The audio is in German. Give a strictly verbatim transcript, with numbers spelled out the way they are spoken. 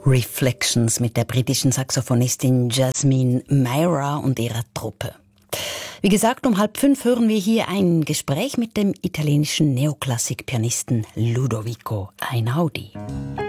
Reflections mit der britischen Saxophonistin Jasmine Mayra und ihrer Truppe. Wie gesagt, um halb fünf hören wir hier ein Gespräch mit dem italienischen Neoklassik-Pianisten Ludovico Einaudi.